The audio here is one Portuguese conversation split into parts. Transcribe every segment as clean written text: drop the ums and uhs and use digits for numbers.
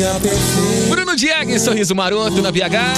Bruno Diag, Sorriso Maroto na BH.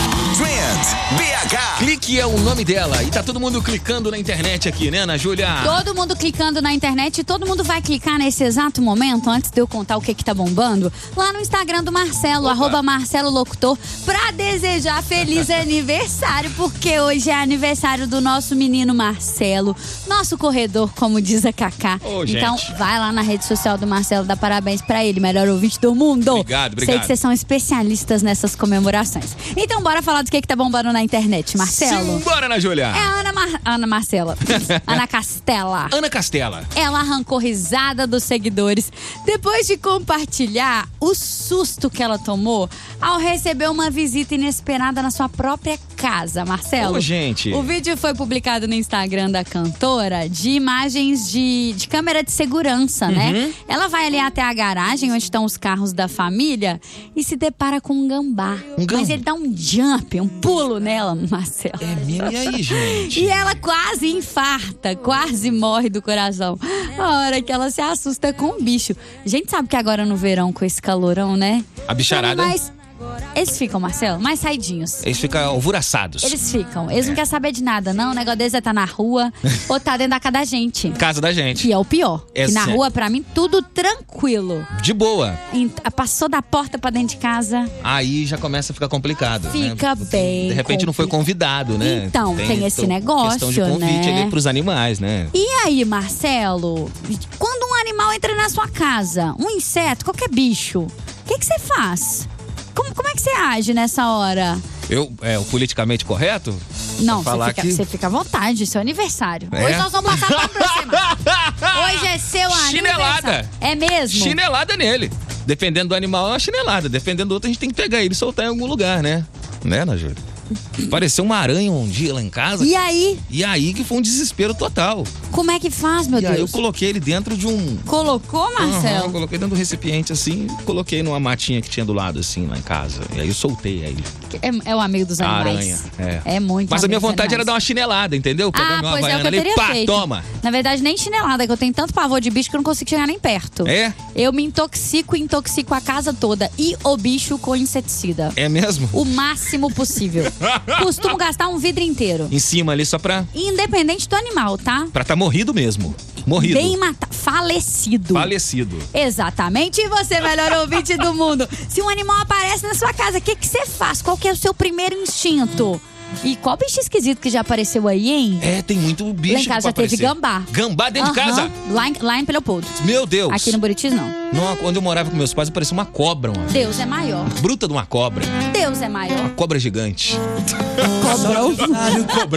Trend BH. Clique é o nome dela. E tá todo mundo clicando na internet aqui, né, Ana Júlia? Todo mundo clicando na internet e todo mundo vai clicar nesse exato momento, antes de eu contar o que tá bombando, lá no Instagram do Marcelo, @MarceloLocutor, pra desejar feliz aniversário, porque hoje é aniversário do nosso menino Marcelo, nosso corredor, como diz a Cacá. Então, vai lá na rede social do Marcelo, dá parabéns pra ele, melhor ouvinte do mundo. Obrigado. Sei que vocês são especialistas nessas comemorações. Então, bora falar do que tá bombando na internet, Marcelo. Simbora, Ana Júlia. É a Ana Marcela. Ana Castela. Ana Castela. Ela arrancou risada dos seguidores depois de compartilhar o susto que ela tomou ao receber uma visita inesperada na sua própria casa, Marcelo. Ô, gente. O vídeo foi publicado no Instagram da cantora de imagens de câmera de segurança, né? Ela vai ali até a garagem onde estão os carros da família e se depara com um gambá. Mas ele dá um jump, um pulo nela, Marcelo. É mesmo? E aí, gente? E ela quase infarta, quase morre do coração. A hora que ela se assusta com o bicho. A gente sabe que agora no verão, com esse calorão, né? A bicharada. Mas eles ficam, Marcelo, mais saidinhos. Eles ficam alvoroçados. Eles ficam. Eles não querem saber de nada, não. O negócio deles é estar na rua ou tá dentro da casa da gente. Casa da gente. Que é o pior. É que na sério. rua, pra mim, tudo tranquilo. De boa. Passou da porta pra dentro de casa. Aí já começa a ficar complicado. Fica né? bem. De repente não foi convidado, né? Então, tem esse negócio, questão de convite né? ali pros animais, né? E aí, Marcelo, quando um animal entra na sua casa, um inseto, qualquer bicho, o que você faz? Como é que você age nessa hora? O politicamente correto? Não, falar você fica à vontade, seu aniversário. É? Hoje nós vamos passar pano pra cima. Hoje é seu Chinelada. aniversário. É mesmo? Chinelada nele. Dependendo do animal, é uma chinelada. Dependendo do outro, a gente tem que pegar ele e soltar em algum lugar, né? Né, Ana Júlia? Apareceu uma aranha um dia lá em casa. E aí? E aí que foi um desespero total. Como é que faz, meu E Deus? aí eu coloquei ele dentro de um... Colocou, Marcelo? Coloquei dentro do recipiente assim, coloquei numa matinha que tinha do lado assim, lá em casa. E aí eu soltei aí. É o amigo dos A animais. aranha, É muito. Mas a minha amigo dos vontade era animais. dar uma chinelada, entendeu? Pegando uma Pois é, o que havaiana eu teria ali, pá, feito. toma. Na verdade, nem chinelada, que eu tenho tanto pavor de bicho que eu não consigo chegar nem perto. É? Eu me intoxico a casa toda. E o bicho com inseticida. É mesmo? O máximo possível. Costumo gastar um vidro inteiro. Em cima ali só pra Independente do animal, tá? tá morrido mesmo. Morrido. Bem falecido. Falecido. Exatamente. E você, melhor ouvinte do mundo? Se um animal aparece na sua casa, o que você faz? Qual que é o seu primeiro instinto? E qual bicho esquisito que já apareceu aí, hein? É, tem muito bicho. Lá em casa que já pode teve aparecer. gambá. Gambá dentro de casa? Lá em Leopoldo. Meu Deus. Aqui no Buritis, não. Não, quando eu morava com meus pais, apareceu uma cobra, uma Deus é maior. bruta de uma cobra. Deus é maior. Uma cobra gigante. Cobrou.